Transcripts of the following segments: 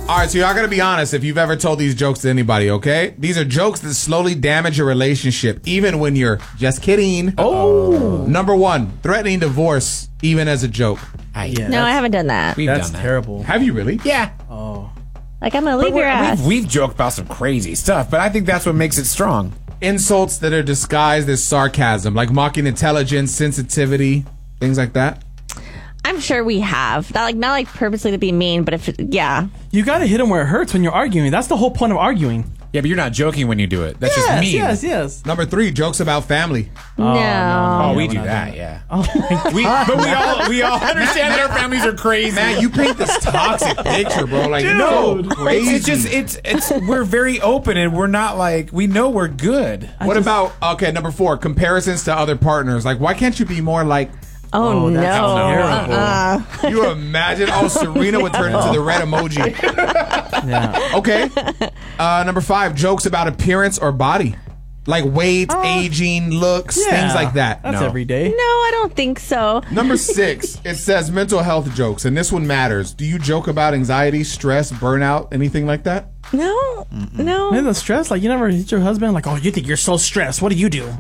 All right, so y'all gotta be honest if you've ever told these jokes to anybody, okay? These are jokes that slowly damage a relationship, even when you're just kidding. Oh. Number 1, threatening divorce, even as a joke. No, I haven't done that. That's terrible. Have you really? Yeah. Oh. Like, I'm going to leave your ass. We've joked about some crazy stuff, but I think that's what makes it strong. Insults that are disguised as sarcasm, like mocking intelligence, sensitivity, things like that. I'm sure we have. Not like purposely to be mean, but yeah. You got to hit them where it hurts when you're arguing. That's the whole point of arguing. Yeah, but you're not joking when you do it. That's just mean. Yes. Number 3, jokes about family. No. Oh, we do that, yeah. Oh my God. But we all understand that our families are crazy. Man, you paint this toxic picture, bro. Like, Dude. no, crazy. It's we're very open and we're not like, we know we're good. What about, okay, number 4, comparisons to other partners. Like, why can't you be more like, Oh, no. That's terrible. you imagine? Oh, Serena would turn into the red emoji. Yeah. Okay. Number 5, jokes about appearance or body. Like weight, aging, looks, things like that. That's every day. No, I don't think so. Number 6, it says mental health jokes, and this one matters. Do you joke about anxiety, stress, burnout, anything like that? No. No. Man, the stress, like you never hit your husband, like, oh, you think you're so stressed. What do? You never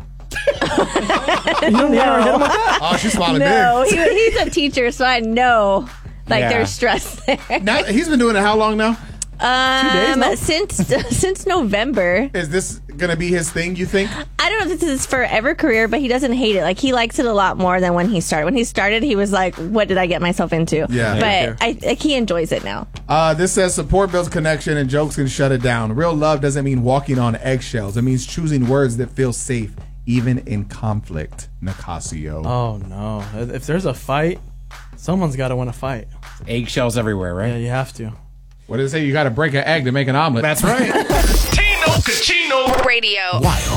hit him with that? Oh, she's smiling No, big. he's a teacher, so I know there's stress there. Now, he's been doing it how long now? 2 days now? Since November. Is this going to be his thing, you think? I don't know if this is his forever career, but he doesn't hate it. Like, he likes it a lot more than when he started. When he started, he was like, what did I get myself into? Yeah. But he enjoys it now. This says support builds connection and jokes can shut it down. Real love doesn't mean walking on eggshells. It means choosing words that feel safe, even in conflict. Nicasio. Oh, no. If there's a fight, someone's got to win a fight. Eggshells everywhere, right? Yeah, you have to. What did it say? You got to break an egg to make an omelet. That's right. Tino Cucino Radio. Wild